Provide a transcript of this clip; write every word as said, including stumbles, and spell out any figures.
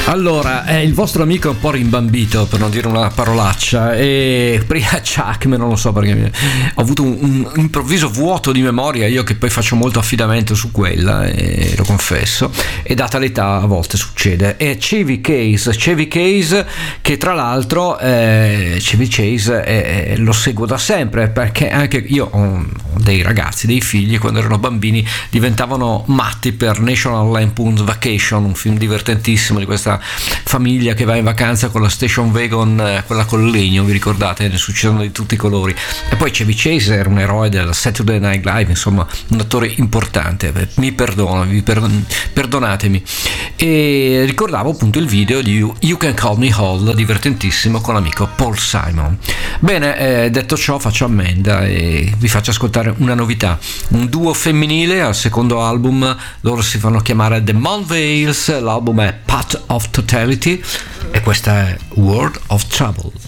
Allora, eh, il vostro amico è un po' rimbambito, per non dire una parolaccia, e prima Chuck, non lo so perché ho avuto un, un improvviso vuoto di memoria, io che poi faccio molto affidamento su quella, e lo confesso, e data l'età a volte succede. E Chevy Chase, Chevy Chase che tra l'altro eh, Chevy Chase eh, lo seguo da sempre, perché anche io ho dei ragazzi, dei figli, quando erano bambini diventavano matti per National Lampoon's Vacation, un film divertentissimo di questa famiglia che va in vacanza con la station wagon, quella col legno, vi ricordate? Ne succedono di tutti i colori. E poi Chevy Chase era un eroe del Saturday Night Live, insomma un attore importante, mi perdono, vi perdon- perdonatemi. E ricordavo appunto il video di You, You Can Call Me Hall, divertentissimo, con l'amico Paul Simon. Bene, eh, detto ciò faccio ammenda e vi faccio ascoltare una novità, un duo femminile al secondo album. Loro si fanno chiamare The Monvales, l'album è Path of Totality e questa è World of Trouble.